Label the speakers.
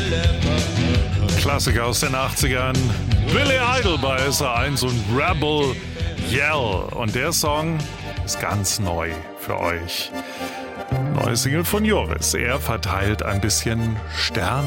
Speaker 1: Klassiker aus den 80ern. Billy Idol bei SR1 und Rebel Yell. Und der Song ist ganz neu für euch. Neue Single von Joris. Er verteilt ein bisschen Sterne.